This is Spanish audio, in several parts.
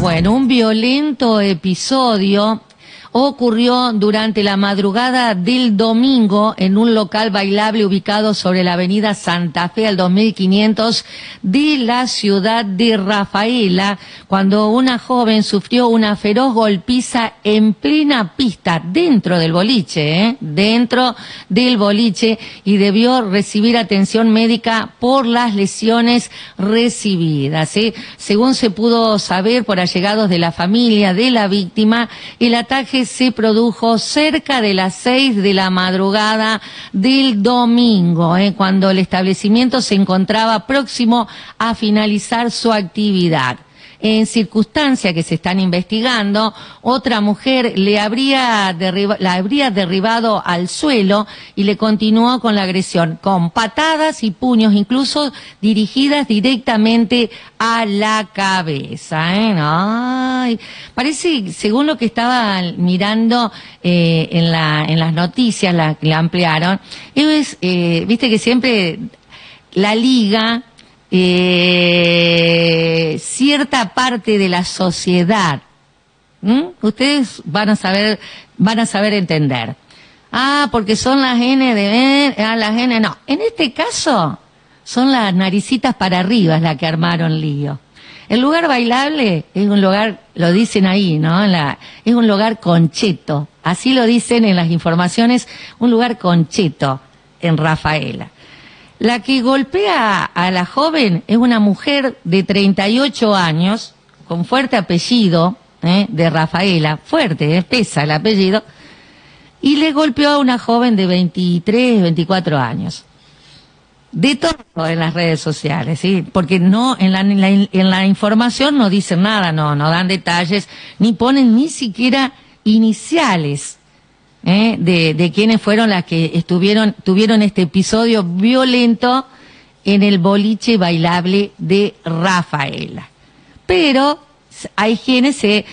Bueno, un violento episodio ocurrió durante la madrugada del domingo en un local bailable ubicado sobre la avenida Santa Fe al 2500 de la ciudad de Rafaela, cuando una joven sufrió una feroz golpiza en plena pista, dentro del boliche, dentro del boliche, y debió recibir atención médica por las lesiones recibidas. Según se pudo saber por allegados de la familia de la víctima, el ataque se produjo cerca de las 6 de la madrugada del domingo, cuando el establecimiento se encontraba próximo a finalizar su actividad. En circunstancias que se están investigando, otra mujer la habría derribado al suelo y le continuó con la agresión, con patadas y puños, incluso dirigidas directamente a la cabeza. Ay, parece, según lo que estaba mirando en las noticias, la ampliaron, viste que siempre la liga, cierta parte de la sociedad, ustedes van a saber entender. Porque son las N de las N, no. En este caso, son las naricitas para arriba las que armaron lío. El lugar bailable es un lugar, lo dicen ahí, ¿no? Es un lugar concheto. Así lo dicen en las informaciones, un lugar concheto en Rafaela. La que golpea a la joven es una mujer de 38 años, con fuerte apellido, de Rafaela, fuerte, pesa el apellido, y le golpeó a una joven de 23, 24 años. De todo en las redes sociales, ¿sí? Porque no, en la información no dicen nada, no dan detalles, ni ponen ni siquiera iniciales de quiénes fueron las que tuvieron este episodio violento en el boliche bailable de Rafaela. Pero hay quienes se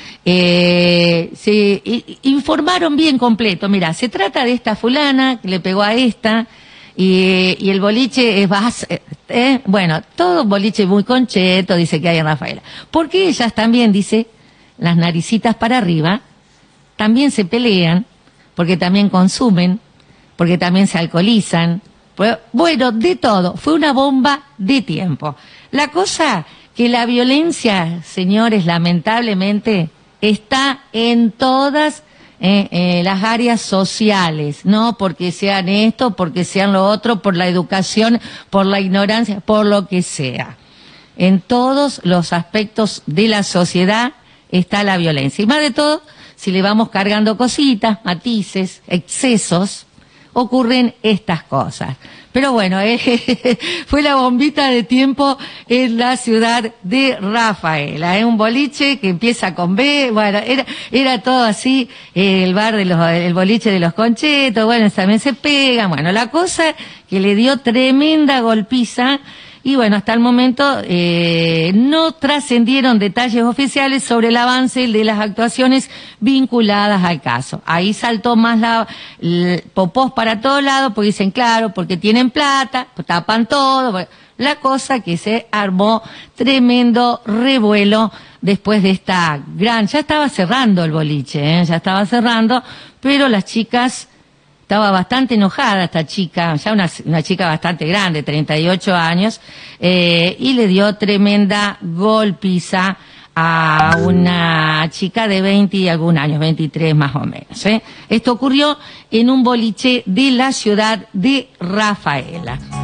informaron bien completo. Mira, se trata de esta fulana que le pegó a esta, y el boliche es bueno, todo boliche muy concheto, dice que hay en Rafaela. Porque ellas también, dice, las naricitas para arriba, también se pelean, porque también consumen, porque también se alcoholizan, bueno, de todo. Fue una bomba de tiempo. La cosa que la violencia, señores, lamentablemente, está en todas las áreas sociales, no porque sean esto, porque sean lo otro, por la educación, por la ignorancia, por lo que sea. En todos los aspectos de la sociedad está la violencia. Y más de todo, si le vamos cargando cositas, matices, excesos, ocurren estas cosas. Pero bueno, fue la bombita de tiempo en la ciudad de Rafaela. Un boliche que empieza con B, bueno, era todo así, el boliche de los conchetos, bueno, también se pegan, bueno, la cosa que le dio tremenda golpiza. Y bueno, hasta el momento no trascendieron detalles oficiales sobre el avance de las actuaciones vinculadas al caso. Ahí saltó más popós para todos lados, porque dicen, claro, porque tienen plata, tapan todo. Bueno, la cosa que se armó tremendo revuelo después de esta ya estaba cerrando el boliche, ya estaba cerrando, pero las chicas... Estaba bastante enojada esta chica, ya una chica bastante grande, 38 años, y le dio tremenda golpiza a una chica de 20 y algún años, 23 más o menos. Esto ocurrió en un boliche de la ciudad de Rafaela.